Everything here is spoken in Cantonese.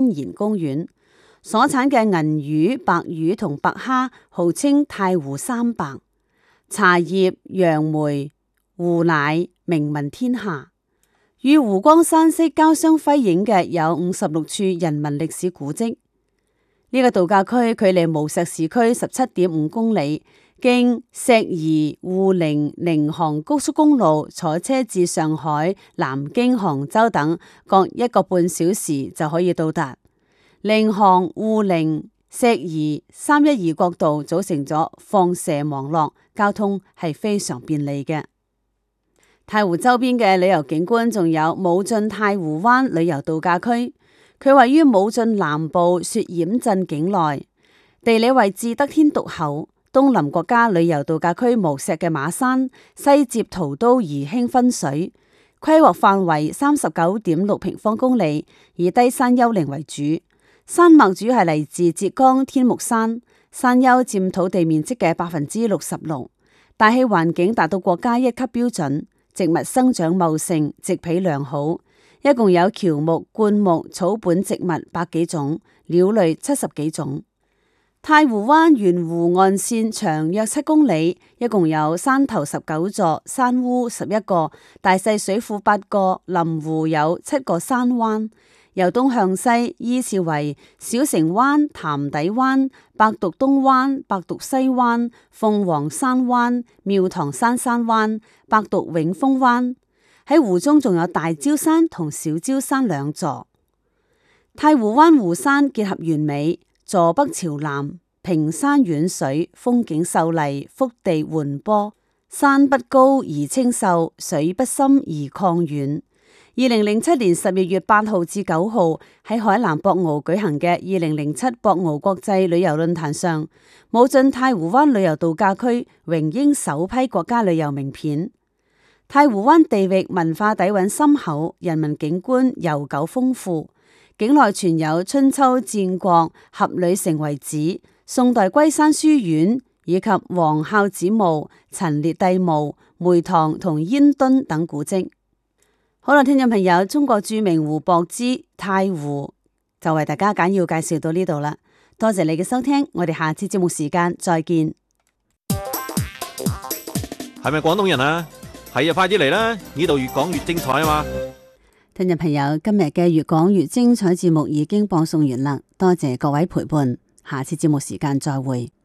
然公園，所產嘅銀魚、白魚同白蝦號稱太湖三白，茶葉、楊梅、湖奶名聞天下。與湖光山色交相輝映嘅有56處人文歷史古蹟。呢個度假區距離無錫市區17.5公里，經石岐、滬寧、寧杭高速公路坐車至上海、南京、杭州等各1個半小時就可以到達。寧杭、滬寧、石岐312國道組成咗放射網絡，交通係非常便利嘅。太湖周邊嘅旅遊景觀仲有武進太湖灣旅遊度假區，佢位於武進南部雪掩鎮境內，地理位置得天獨厚，東臨國家旅遊度假區無錫嘅馬山，西接陶都宜興分水，規劃範圍39.6平方公里，以低山丘陵為主，山脈主要係嚟自浙江天目山，山丘佔土地面積嘅66%，大氣環境達到國家1級標準。植物生長茂盛，植被良好，一共有喬木、灌木、草本植物100幾種，鳥類70幾種。太湖灣沿湖岸線長約7公里，一共有山頭19座，山屋11個，大細水庫8個，臨湖有7個山灣。由東向西依次為小城灣、潭底灣、百獨東灣、百獨西灣、鳳凰山灣、妙塘山灣、百獨永豐灣。喺湖中仲有大礁山同小礁山2座。太湖灣湖山結合完美，坐北朝南，平山遠水，風景秀麗，腹地緩坡，山不高而清秀，水不深而曠遠。2007年12月8號至9號喺海南博鰲舉行嘅2007博鰲國際旅遊論壇上，武進太湖灣旅遊度假區榮膺首批國家旅遊名片。太湖灣地域文化底蘊深厚，人文景觀悠久豐富，境內存有春秋戰國合女城遺址、宋代龜山書院以及王孝子墓、陳列帝墓、梅塘同煙墩等古蹟。好啦，聽眾朋友，中國著名湖泊之太湖就為大家簡要介紹到呢度啦。多謝你嘅收聽，我哋下次節目時間再見。 係咪廣東人啊？係啊，快啲嚟啦！呢度越講越精彩啊嘛！ 聽眾朋友，今日嘅越講越精彩節目已經播送完啦，多謝各位陪伴，下次節目時間再會。